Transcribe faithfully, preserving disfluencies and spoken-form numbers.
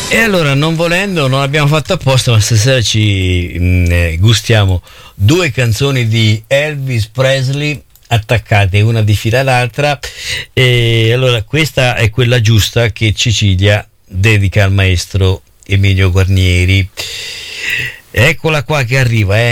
E allora, non volendo, non abbiamo fatto apposta, ma stasera ci mh, eh, gustiamo due canzoni di Elvis Presley attaccate una di fila all'altra. E allora questa è quella giusta che Cecilia dedica al maestro Emilio Guarnieri. Eccola qua che arriva, eh.